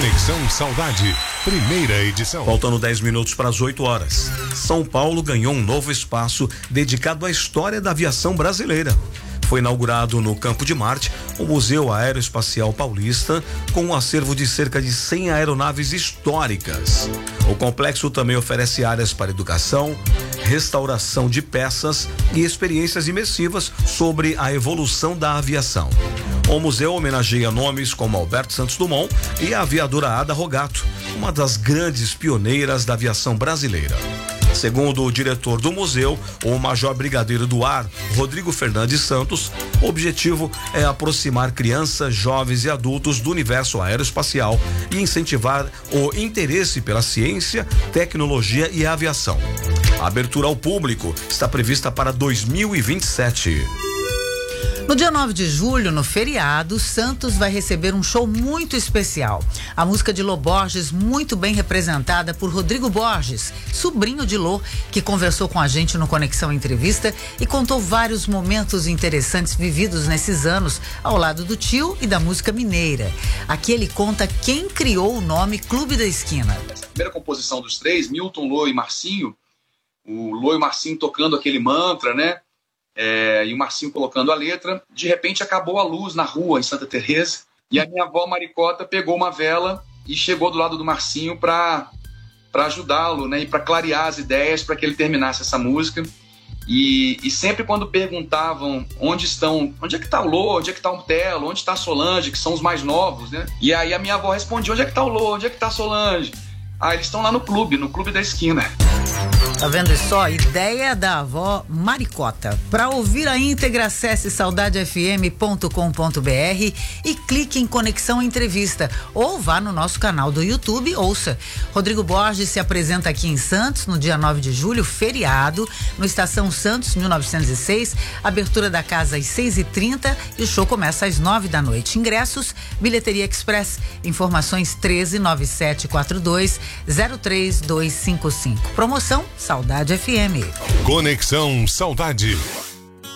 Conexão Saudade, primeira edição. Faltando 10 minutos para as 8 horas. São Paulo ganhou um novo espaço dedicado à história da aviação brasileira. Foi inaugurado no Campo de Marte o Museu Aeroespacial Paulista, com um acervo de cerca de 100 aeronaves históricas. O complexo também oferece áreas para educação, restauração de peças e experiências imersivas sobre a evolução da aviação. O museu homenageia nomes como Alberto Santos Dumont e a aviadora Ada Rogato, uma das grandes pioneiras da aviação brasileira. Segundo o diretor do museu, o Major Brigadeiro do Ar, Rodrigo Fernandes Santos, o objetivo é aproximar crianças, jovens e adultos do universo aeroespacial e incentivar o interesse pela ciência, tecnologia e aviação. A abertura ao público está prevista para 2027. No dia 9 de julho, no feriado, Santos vai receber um show muito especial. A música de Lô Borges, muito bem representada por Rodrigo Borges, sobrinho de Lô, que conversou com a gente no Conexão Entrevista e contou vários momentos interessantes vividos nesses anos ao lado do tio e da música mineira. Aqui ele conta quem criou o nome Clube da Esquina. A primeira composição dos três, Milton, Lô e Marcinho, o Lô e o Marcinho tocando aquele mantra, né? E o Marcinho colocando a letra. De repente acabou a luz na rua em Santa Teresa e a minha avó Maricota pegou uma vela e chegou do lado do Marcinho para ajudá-lo, né, e para clarear as ideias para que ele terminasse essa música. E sempre quando perguntavam onde é que está o Lô, onde é que está o Telo, onde está a Solange, que são os mais novos, né? E aí a minha avó respondia: onde é que está o Lô, onde é que está a Solange? Eles estão lá no clube da esquina. Tá vendo só? Ideia da avó Maricota. Para ouvir a íntegra, acesse saudadefm.com.br e clique em Conexão Entrevista. Ou vá no nosso canal do YouTube, ouça. Rodrigo Borges se apresenta aqui em Santos no dia 9 de julho, feriado, no Estação Santos, 1906. Abertura da casa às 6h30 e o show começa às 9 da noite. Ingressos, Bilheteria Express. Informações 139742-03255. Promoção Saudade FM. Conexão Saudade.